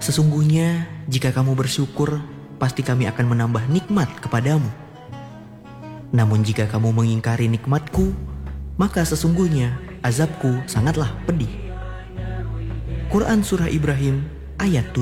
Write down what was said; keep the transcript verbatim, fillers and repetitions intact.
Sesungguhnya jika kamu bersyukur, pasti kami akan menambah nikmat kepadamu. Namun jika kamu mengingkari nikmatku, maka sesungguhnya azabku sangatlah pedih. Quran Surah Ibrahim ayat tujuh.